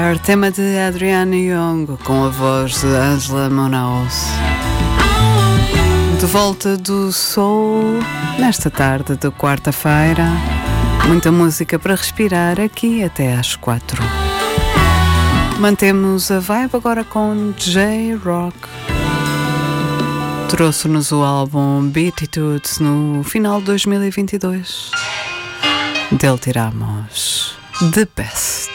Tema de Adriana Young com a voz de Angela Monaus. De volta do Soul nesta tarde de quarta-feira. Muita música para respirar aqui até às 4. Mantemos a vibe agora com J-Rock. Trouxe-nos o álbum Beatitudes no final de 2022. Dele tiramos The Best.